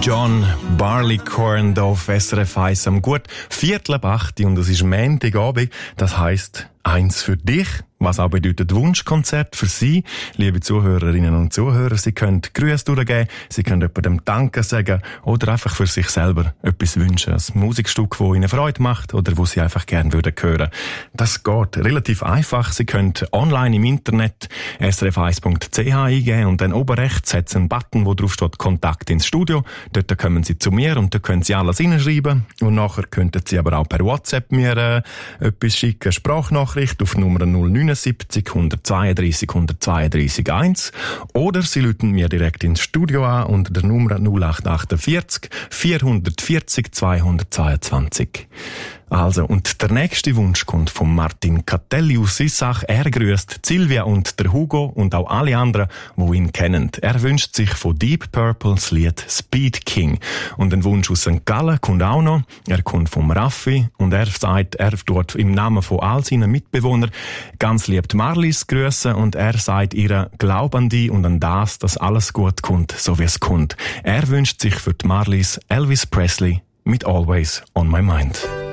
John Barleycorn hier auf SRF 1 am gut 7:45 und es ist Montagabend. Das heisst, eins für dich. Was auch bedeutet Wunschkonzert für Sie, liebe Zuhörerinnen und Zuhörer. Sie können Grüße durchgeben, Sie können jemandem Danke sagen oder einfach für sich selber etwas wünschen. Ein Musikstück, das Ihnen Freude macht oder wo Sie einfach gerne hören würden. Das geht relativ einfach. Sie können online im Internet srf1.ch eingeben und dann oben rechts hat es einen Button, wo drauf steht Kontakt ins Studio. Dort kommen Sie zu mir und da können Sie alles hineinschreiben. Und nachher könnten Sie aber auch per WhatsApp mir etwas schicken, Sprachnachricht auf Nummer 079 132 132 1 oder Sie rufen mir direkt ins Studio an unter der Nummer 0848 440 222. Also, und der nächste Wunsch kommt von Martin Catelli aus Sissach. Er grüßt Silvia und der Hugo und auch alle anderen, die ihn kennen. Er wünscht sich von Deep Purple das Lied Speed King. Und ein Wunsch aus St. Gallen kommt auch noch. Er kommt vom Raffi und er sagt, er tut im Namen von all seinen Mitbewohnern ganz lieb die Marlies grüßen und er sagt ihr, glaub an die und an das, dass alles gut kommt, so wie es kommt. Er wünscht sich für die Marlies Elvis Presley mit Always on My Mind.